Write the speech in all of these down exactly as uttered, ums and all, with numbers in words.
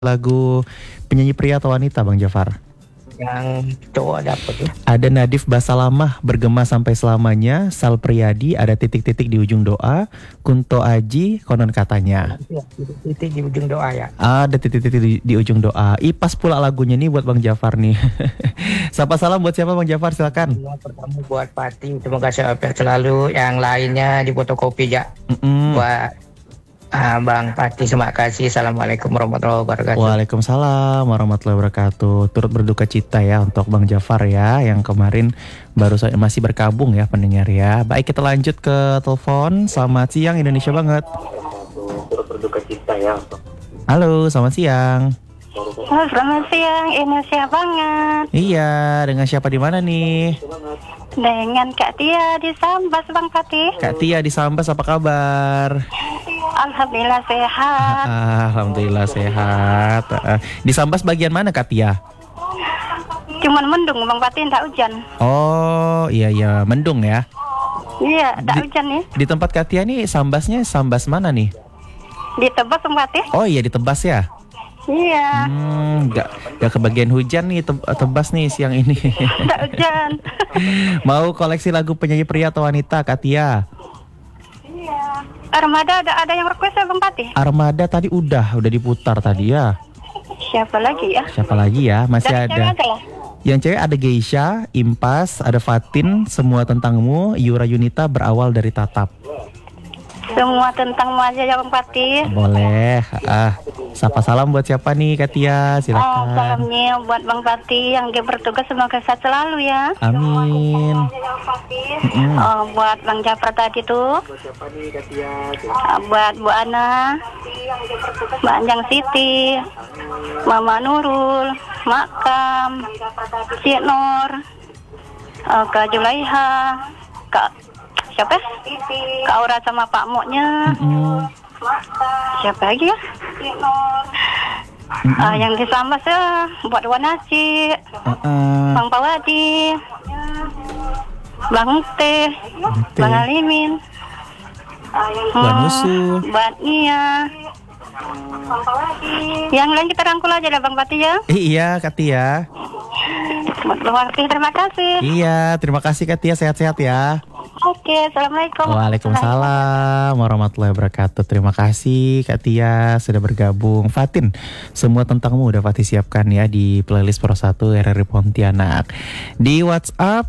Lagu penyanyi pria atau wanita, Bang Jafar? Yang cowok dapat ya. Ada Nadif Basalamah, Bergema Sampai Selamanya, Sal Priadi, ada titik-titik di ujung doa, Kunto Aji, Konon Katanya. Titik di ujung doa ya. Ada titik-titik di, di ujung doa. Ipas pula lagunya nih buat Bang Jafar nih. Sapa salam buat siapa, Bang Jafar? Silakan. Yang pertama buat Pati, semoga sehat selalu. Yang lainnya di fotokopi ya. Mm-mm. Buat Ah, Bang Pati, terima kasih. Assalamualaikum warahmatullahi wabarakatuh. Waalaikumsalam warahmatullahi wabarakatuh. Turut berduka cita ya untuk Bang Jafar ya, yang kemarin baru saja masih berkabung ya pendengar ya. Baik, kita lanjut ke telepon. Selamat siang Indonesia banget. Turut berduka cita ya. Halo, selamat siang. Oh, selamat siang, Indonesia banget. Iya, dengan siapa di mana nih? Dengan Kak Tia di Sambas, Bang Pati. Kak Tia di Sambas, apa kabar? Alhamdulillah sehat. Alhamdulillah sehat. Di Sambas bagian mana, Kak Tia? Cuman mendung, Bang Pati, tak hujan. Oh, iya iya, mendung ya. Iya, tak Di- hujan nih. Di tempat Kak Tia nih Sambasnya Sambas mana nih? Di Tebas, Bang Pati. Oh iya, di Tebas ya. Iya, Hmm, gak, gak kebagian hujan nih Te- Tebas nih siang ini. tak hujan. Mau koleksi lagu penyanyi pria atau wanita, Kak Tia? Armada ada ada yang request ya, Bang Pati? Armada tadi udah, udah diputar tadi ya. Siapa lagi ya? Siapa lagi ya? Masih Dari cewek ada. aja lah. Yang cewek ada Geisha, Impas, ada Fatin, Semua Tentangmu, Yura Yunita, Berawal Dari Tatap. Semua tentangmu aja ya, Bang Pati. Boleh. Ah, sapa salam buat siapa nih, Kak Tia? Oh, Silakan. salamnya buat Bang Pati yang dia bertugas, semoga sehat selalu ya. Amin. Mm-mm. Oh, buat Bang Jafar tadi tuh. Ah, buat Bu Ana, Mbak Anjang Siti, Mama Nurul, Makam, Cik Nur, uh, Kak Julaiha, Kak siapa? Kak Aura sama Pak Moknya. Mm-mm. Siapa lagi ya? Ah, yang di Sambas ya, buat Wanaci, Uh-uh. Bang Pawadi, Bang Teh, Teh. Bang Alimin, Bang Nusu. Mbak Nia. Yang lain kita rangkul aja lah, Bang Pati ya. Iya, Kak Tia. Buat Bang Pati, terima kasih. Iya, terima kasih Kak Tia, sehat-sehat ya. Oke, Assalamualaikum. Waalaikumsalam warahmatullahi wabarakatuh. Terima kasih Kak Tia sudah bergabung. Fatin, Semua Tentangmu udah Fatih siapkan ya di playlist Pro satu R R I Pontianak. Di WhatsApp,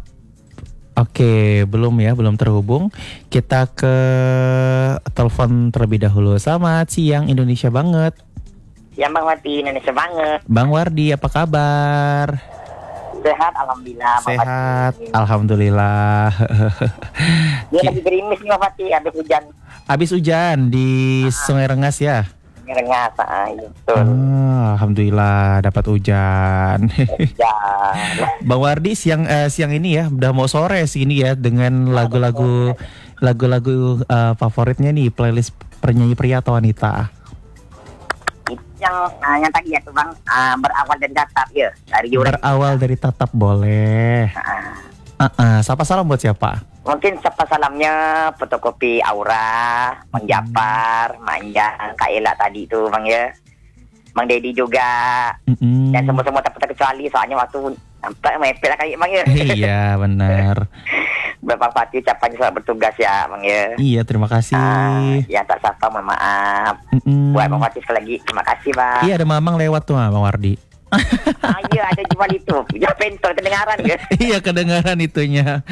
oke, belum ya, belum terhubung. Kita ke telepon terlebih dahulu. Selamat siang Indonesia banget. Ya Bang Pati, Indonesia banget. Bang Wardi, apa kabar? Sehat, alhamdulillah. Bang Sehat, Pati. alhamdulillah. Dia lagi gerimis nih Bang Pati, habis hujan. Habis hujan di Sungai Rengas ya? Ngerengas, ah, iya, betul. Ah, alhamdulillah dapat hujan. Hujan. Bang Wardi siang eh, siang ini ya, udah mau sore sini ya dengan lagu-lagu lagu-lagu eh, favoritnya nih playlist penyanyi pria atau wanita. Itu yang ah, yang tadi ya tuh Bang, ah, berawal dari datap ya, dari Yura. Berawal Dari Tatap boleh. Ah, Ah, ah, sapa salam buat siapa? mungkin siapa salamnya fotokopi Aura, Bang Japar, Manjang, Kak Ella tadi tuh Bang ya. Bang Dedi juga. Mm-mm. Dan semua-semua tak terkecuali soalnya waktu nampak mepet lah kayak Bang ya. Iya benar. Bapak Fatih ucapannya selamat bertugas ya Bang ya. Iya terima kasih. Ah, yang tak sapa mohon maaf. Mm-mm. Buat Bang Fatih sekali lagi terima kasih Bang. Iya ada mamang lewat tuh ah, Bang Wardi. Ah, iya ada jual itu. Jual pentol kedengaran ya. Iya kedengaran itunya.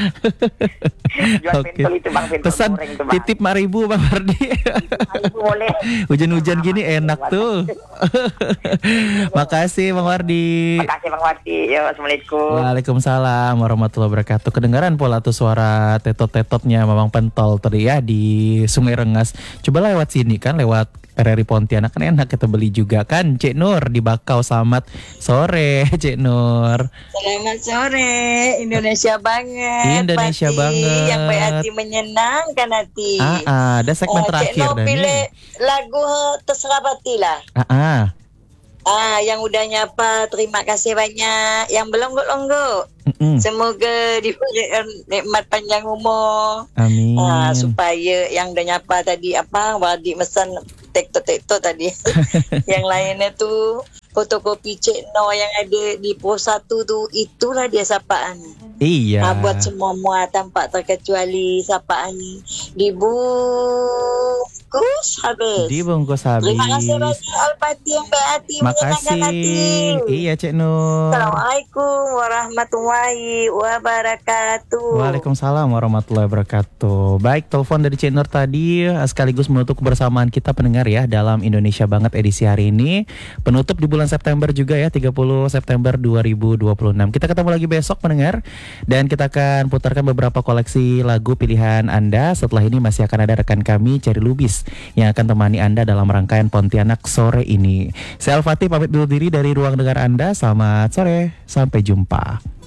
Jual Oke. pentol itu Bang, pentol Pesan goreng itu Bang. titip lima ribu Bang Wardi. Ah, itu boleh. Hujan-hujan gini enak tuh. Makasih Bang Wardi. Terima kasih Bang Fatih. Yo, assalamualaikum. Waalaikumsalam warahmatullahi wabarakatuh. Kedengaran pola tuh suara tetot-tetotnya Mamang Pentol tadi ya di Sungai Rengas. Coba lewat sini kan, lewat R R I Pontianak kan enak kita beli juga kan. Cek Nur di Bakau, selamat sore Cek Nur. Selamat sore, Indonesia banget. Indonesia Pati, banget. Yang baik hati menyenangkan hati. Ah, ah, ada segmen Ah, terakhir Cik Noh dah pilih nih. lagu terserah Pati lah. Ah, ah. Ah, yang udah nyapa terima kasih banyak. Yang belum longgok. Mm-mm. Semoga diberikan nikmat panjang umur. Amin. Ah, supaya yang udah nyapa tadi apa Wadi Mesan tekto-tekto tadi. Yang lainnya tuh fotokopi Cik No yang ada di pos satu tuh, itulah dia sapaan. Iya. Nah, buat semua muat tanpa terkecuali sapaan ni dibungkus habis. Dibungkus habis. Terima kasih banyak Al-Fatih yang baik hati, menyenangkan hati. Makasih. Iya Cik Nur. Assalamualaikum warahmatullahi wabarakatuh. Waalaikumsalam warahmatullahi wabarakatuh. Baik, telepon dari Cik Nur tadi sekaligus menutup kebersamaan kita pendengar ya dalam Indonesia Banget edisi hari ini. Penutup di bulan September juga ya, tiga puluh September dua ribu dua puluh enam. Kita ketemu lagi besok pendengar, dan kita akan putarkan beberapa koleksi lagu pilihan Anda. Setelah ini masih akan ada rekan kami Cherry Lubis yang akan temani Anda dalam rangkaian Pontianak sore ini. Saya Al-Fatih pamit dulu diri dari ruang dengar Anda. Selamat sore, sampai jumpa.